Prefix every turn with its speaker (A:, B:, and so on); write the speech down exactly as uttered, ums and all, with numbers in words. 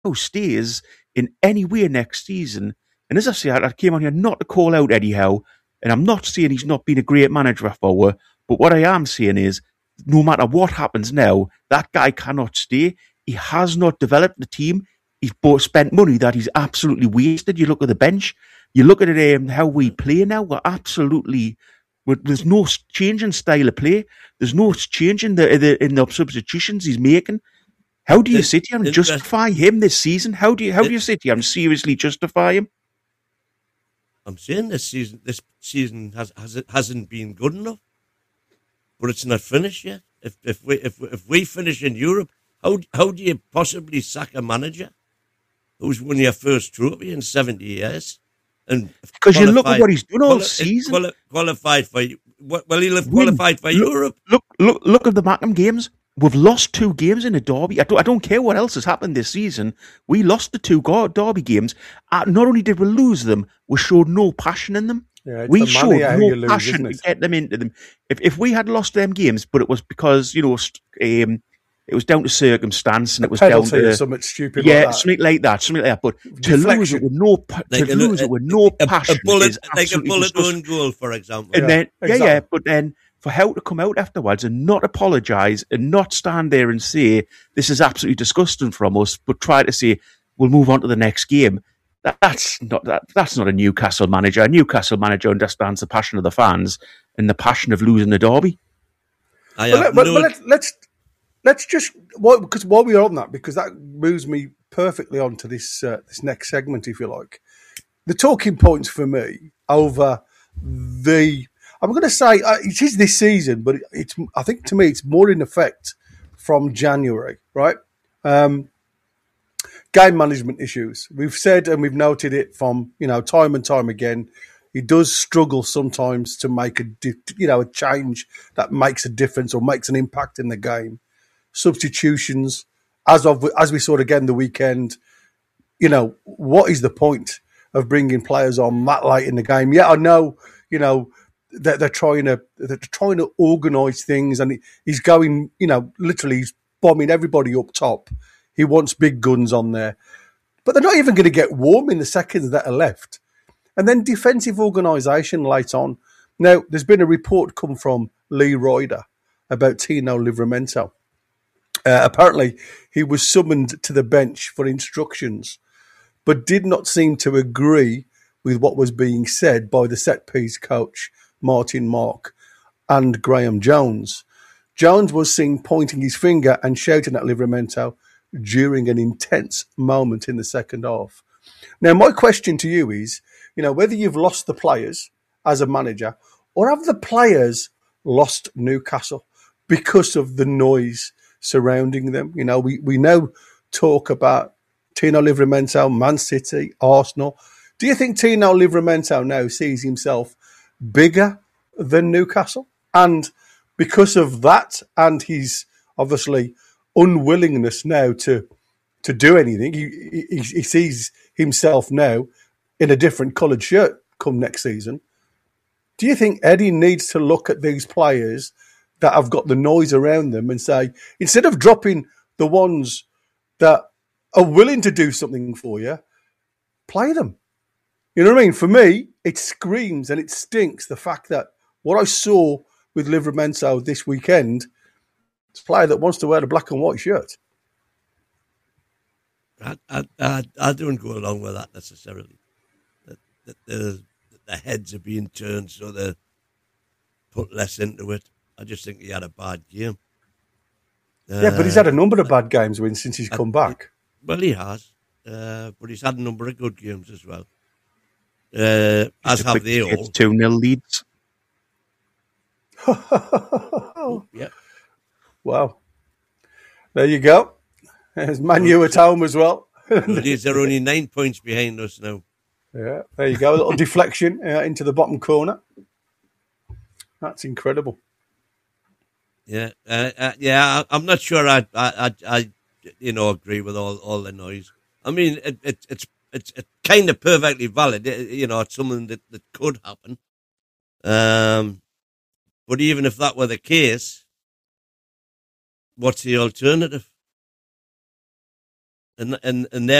A: stays in any way next season, and as I say, I, I came on here not to call out Eddie Howe, and I'm not saying he's not been a great manager for, but what I am saying is, no matter what happens now, that guy cannot stay. He has not developed the team. He's bought, spent money that he's absolutely wasted. You look at the bench. You look at it, um, how we play now. We're absolutely... We're, there's no change in style of play. There's no change in the, the, in the substitutions he's making. How do you it, sit here and it, justify him this season? How do you how it, do you sit here and seriously justify him?
B: I'm saying this season this season has, has hasn't been good enough. But it's not finished yet. If if we if if we finish in Europe, how how do you possibly sack a manager who's won your first trophy in seventy years? And
A: because you look at what he's done all quali- season,
B: quali- qualified for well, he'll have qualified for
A: look,
B: Europe.
A: Look, look, look at the Mackem games. We've lost two games in a derby. I don't, I don't care what else has happened this season. We lost the two derby games. Uh, not only did we lose them, we showed no passion in them.
C: Yeah,
A: we showed no
C: lose,
A: passion to get them into them. If if we had lost them games, but it was because you know um, it was down to circumstance and
C: a
A: it was down to
C: or something stupid.
A: Yeah,
C: like that.
A: something like that, something like that. But
C: Deflection.
A: to lose it with no to
B: like
A: lose
B: a,
A: it with no
B: a,
A: passion,
B: a bullet,
A: is
B: like a bullet
A: disgusting.
B: own goal, for example.
A: And
C: yeah,
A: then
C: exactly.
A: yeah, yeah, but then for Howe to come out afterwards and not apologise and not stand there and say this is absolutely disgusting from us, but try to say we'll move on to the next game. That, that's not that, that's not a Newcastle manager. A Newcastle manager understands the passion of the fans and the passion of losing the derby.
B: I
C: but,
B: have
C: but,
B: no...
C: but let's let's let's just because while we're on that, because that moves me perfectly on to this uh, this next segment, if you like. The talking points for me over the I'm going to say uh, it is this season, but it's I think to me it's more in effect from January, right? Um, game management issues. We've said and we've noted it from you know time and time again. He does struggle sometimes to make a you know a change that makes a difference or makes an impact in the game. Substitutions, as of as we saw again the weekend. You know what is the point of bringing players on that late in the game? Yeah, I know. You know. They're, they're trying to they're trying to organise things, and he's going, you know, literally he's bombing everybody up top. He wants big guns on there, but they're not even going to get warm in the seconds that are left. And then defensive organisation late on. Now, there's been a report come from Lee Ryder about Tino Livramento. Uh, apparently, he was summoned to the bench for instructions, but did not seem to agree with what was being said by the set-piece coach, Martin Mark, and Graham Jones. Jones was seen pointing his finger and shouting at Livramento during an intense moment in the second half. Now, my question to you is, you know, whether you've lost the players as a manager or have the players lost Newcastle because of the noise surrounding them? You know, we, we now talk about Tino Livramento, Man City, Arsenal. Do you think Tino Livramento now sees himself bigger than Newcastle? And because of that and his obviously unwillingness now to to do anything, he, he, he sees himself now in a different coloured shirt come next season. Do you think Eddie needs to look at these players that have got the noise around them and say, instead of dropping the ones that are willing to do something for you, play them? You know what I mean? For me, it screams and it stinks the fact that what I saw with Livramento this weekend is a player that wants to wear the black and white shirt.
B: I, I, I, I don't go along with that necessarily. That, that the, the heads are being turned so they put less into it. I just think he had a bad game.
C: Yeah, uh, but he's had a number of bad games win since he's come I, back.
B: Well, he has. Uh, but he's had a number of good games as well. Uh, as have they all.
A: two nil leads.
C: Oh, yeah. Wow. There you go. There's Man U at home as well.
B: These are only nine points behind us now.
C: Yeah, there you go. A little deflection uh, into the bottom corner. That's incredible.
B: Yeah, uh, uh, yeah. I, I'm not sure. I, I, I, you know, agree with all, all the noise. I mean, it, it, it's it's it's kind of perfectly valid. It, you know, it's something that, that could happen. Um, but even if that were the case, what's the alternative? and and and